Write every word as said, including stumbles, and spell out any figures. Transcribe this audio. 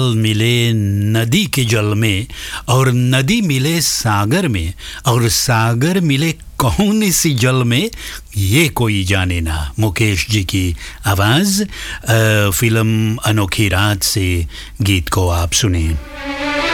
मिले नदी के जल में और नदी मिले सागर में और सागर मिले कौन सी जल में ये कोई जाने ना। मुकेश जी की आवाज़, फिल्म अनोखी रात से गीत को आप सुने।